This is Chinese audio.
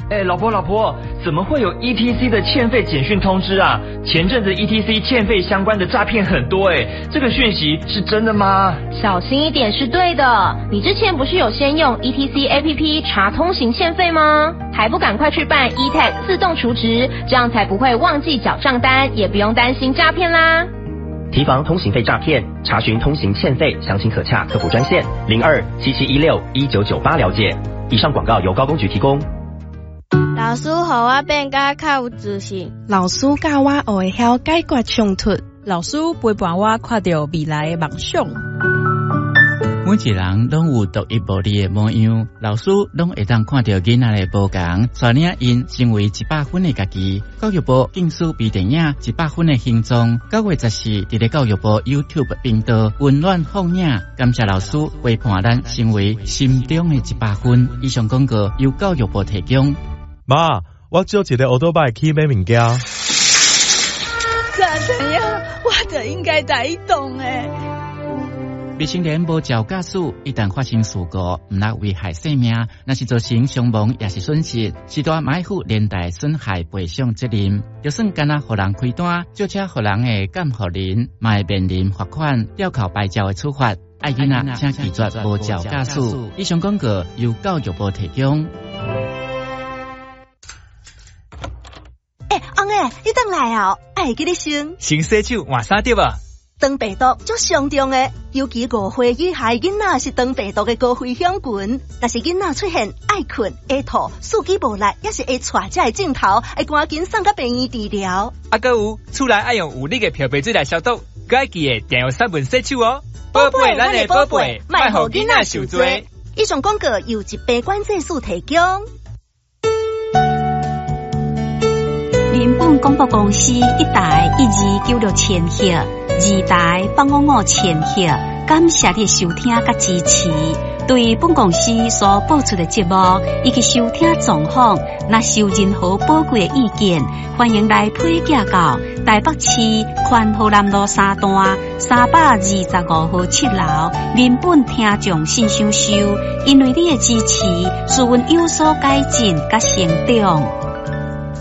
老婆，怎么会有 ETC 的欠费简讯通知啊？前阵子 ETC 欠费相关的诈骗很多这个讯息是真的吗？ 小心一点是对的。你之前不是有先用 ETC APP 查通行欠费吗？还不赶快去办 eTag 自动储值，这样才不会忘记缴账单，也不用担心诈骗啦。 提防通行费诈骗，查询通行欠费，详情可洽客服专线0277161998了解。以上广告由高工局提供。 老师予我变甲较有自信， 老师教我学会晓解决冲突， 老师陪伴我看到未来的梦想。 每一人拢有独一无二的模样，老师拢会当看到囡仔的不同，带领因成为100分的家己。教育部竞选微电影100分的形状，9月14日伫教育部 YouTube 频道温暖放映，感谢老师陪伴咱成为心中的100分。以上广告由教育部提供。 妈，我借一个奥多拜去买物件。 怎样？我就应该在动未成年无照驾驶，一旦发生事故，唔那危害生命，那是造成伤亡也是损失，是大买负连带损害赔偿责任。就算干那互人开单，就车互人的监护人，嘛会面临罚款、吊扣牌照的处罚。爱囡仔请拒绝无照驾驶。以上广告由教育部提供。 翁诶，你等来哦，爱记你先洗手换衫对吧？ 肠病毒足严重诶，尤其5岁以下囡仔是肠病毒的高危险群。若是囡仔出现爱困、会吐、四肢无力，也是会带这个镜头，会赶紧送到病院治疗。 还有，厝内爱用有力的漂白水来消毒，该记得定用3分洗手哦。宝贝，咱的宝贝，莫互囡仔受罪。 以上广告由疾病管制署提供。 人本广播公司1台1296千赫，2台855千赫，感谢你收听甲支持。对本公司所播出的节目以及收听状况，若受任何宝贵的意见，欢迎来推荐到台北市宽和南路3段325号7楼人本听众信箱收。因为你的支持，使阮有所改进甲成长。